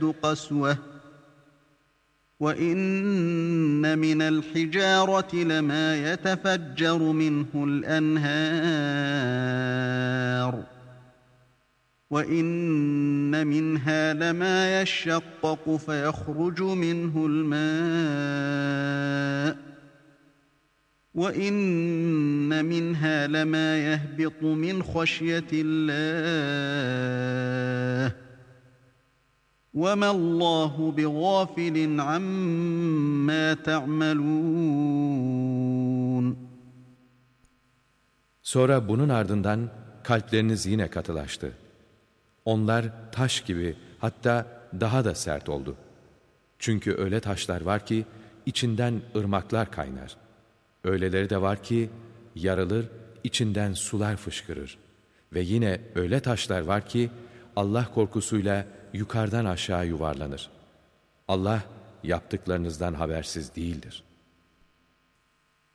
قسوة وإن من الحجارة لما يتفجر منه الأنهار وإن منها لما يشقق فيخرج منه الماء وإن منها لما يهبط من خشية الله وما الله بغافل عما تعملون. Sonra bunun ardından kalpleriniz yine katılaştı. Onlar taş gibi, hatta daha da sert oldu. Çünkü öyle taşlar var ki içinden ırmaklar kaynar. Öyleleri de var ki yarılır, içinden sular fışkırır. Ve yine öyle taşlar var ki Allah korkusuyla yukarıdan aşağı yuvarlanır. Allah yaptıklarınızdan habersiz değildir.